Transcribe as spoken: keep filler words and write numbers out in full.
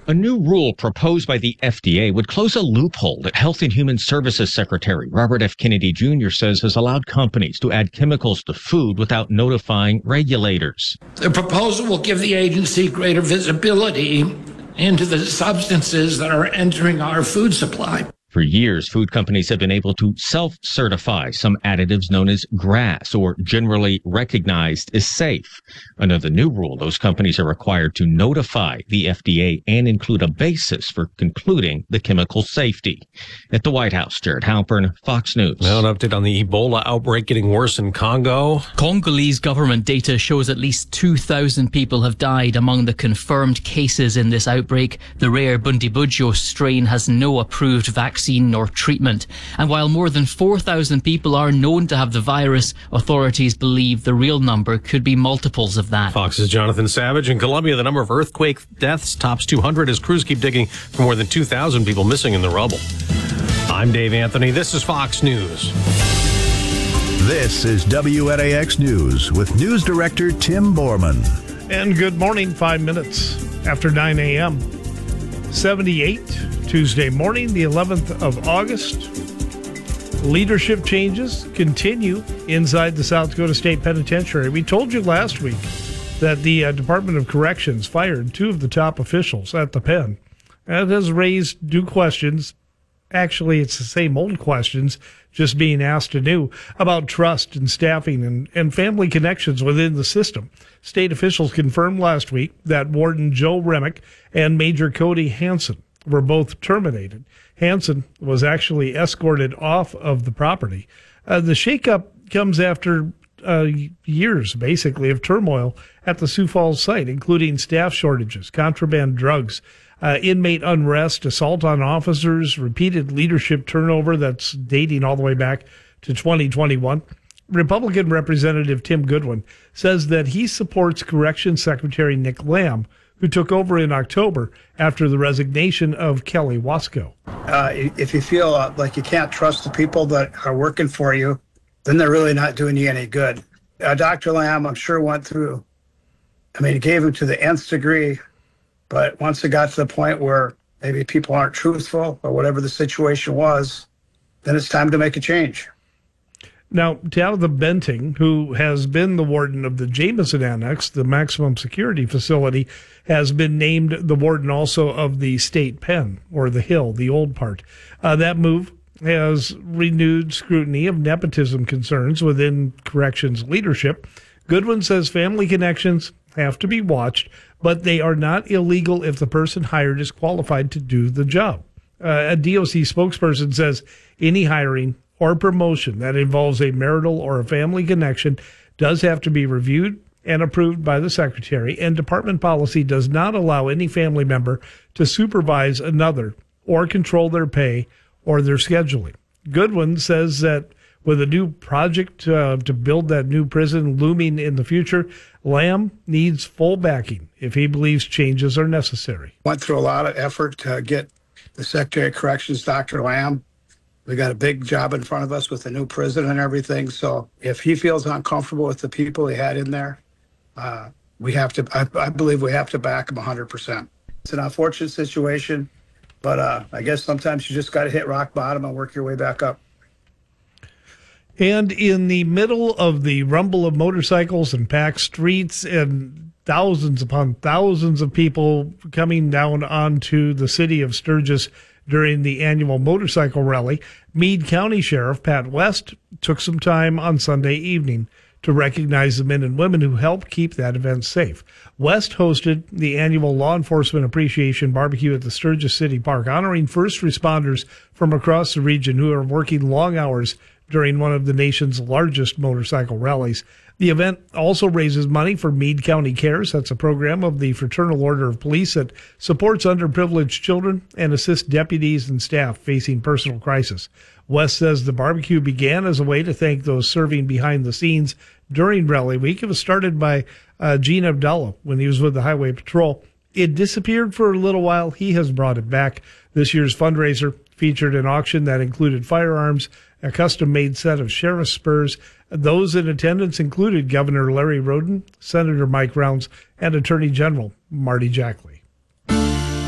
A new rule proposed by the F D A would close a loophole that Health and Human Services Secretary Robert F. Kennedy Junior says has allowed companies to add chemicals to food without notifying regulators. The proposal will give the agency greater visibility into the substances that are entering our food supply. For years, food companies have been able to self-certify some additives known as GRAS, or generally recognized as safe. Under the new rule, those companies are required to notify the F D A and include a basis for concluding the chemical safety. At the White House, Jared Halpern, Fox News. Now an update on the Ebola outbreak getting worse in Congo. Congolese government data shows at least two thousand people have died among the confirmed cases in this outbreak. The rare Bundibugyo strain has no approved vaccine nor treatment. And while more than four thousand people are known to have the virus, authorities believe the real number could be multiples of that. Fox's Jonathan Savage. In Colombia, the number of earthquake deaths tops two hundred as crews keep digging for more than two thousand people missing in the rubble. I'm Dave Anthony. This is Fox News. This is W N A X News with News Director Tim Borman. And good morning, five minutes after nine a.m. seventy-eight, Tuesday morning, the eleventh of August. Leadership changes continue inside the South Dakota State Penitentiary. We told you last week that the uh, Department of Corrections fired two of the top officials at the pen. That has raised new questions. Actually, it's the same old questions just being asked anew about trust and staffing and, and family connections within the system. State officials confirmed last week that Warden Joe Remick and Major Cody Hansen were both terminated. Hansen was actually escorted off of the property. Uh, the shakeup comes after uh, years, basically, of turmoil at the Sioux Falls site, including staff shortages, contraband drugs, uh, inmate unrest, assault on officers, repeated leadership turnover that's dating all the way back to twenty twenty-one. Republican Representative Tim Goodwin says that he supports Corrections Secretary Nick Lamb, who took over in October after the resignation of Kelly Wasco. Uh, if you feel uh, like you can't trust the people that are working for you, then they're really not doing you any good. Uh, Doctor Lamb, I'm sure, went through, I mean, he gave him to the nth degree, but once it got to the point where maybe people aren't truthful or whatever the situation was, then it's time to make a change. Now, Tabitha Benting, who has been the warden of the Jameson Annex, the maximum security facility, has been named the warden also of the state pen, or the Hill, the old part. Uh, that move has renewed scrutiny of nepotism concerns within corrections leadership. Goodwin says family connections have to be watched, but they are not illegal if the person hired is qualified to do the job. Uh, a D O C spokesperson says any hiring or promotion that involves a marital or a family connection does have to be reviewed and approved by the secretary, and department policy does not allow any family member to supervise another or control their pay or their scheduling. Goodwin says that with a new project uh, to build that new prison looming in the future, Lamb needs full backing if he believes changes are necessary. Went through a lot of effort to get the Secretary of Corrections, Doctor Lamb. We got a big job in front of us with the new prison and everything. So if he feels uncomfortable with the people he had in there, uh, we have to, I, I believe we have to back him one hundred percent. It's an unfortunate situation, but uh, I guess sometimes you just got to hit rock bottom and work your way back up. And in the middle of the rumble of motorcycles and packed streets and thousands upon thousands of people coming down onto the city of Sturgis during the annual motorcycle rally, Meade County Sheriff Pat West took some time on Sunday evening to recognize the men and women who helped keep that event safe. West hosted the annual Law Enforcement Appreciation Barbecue at the Sturgis City Park, honoring first responders from across the region who are working long hours during one of the nation's largest motorcycle rallies. The event also raises money for Meade County Cares. That's a program of the Fraternal Order of Police that supports underprivileged children and assists deputies and staff facing personal crisis. West says the barbecue began as a way to thank those serving behind the scenes during Rally Week. It was started by uh, Gene Abdallah when he was with the Highway Patrol. It disappeared for a little while. He has brought it back. This year's fundraiser featured an auction that included firearms, a custom-made set of sheriff's spurs. Those in attendance included Governor Larry Roden, Senator Mike Rounds, and Attorney General Marty Jackley.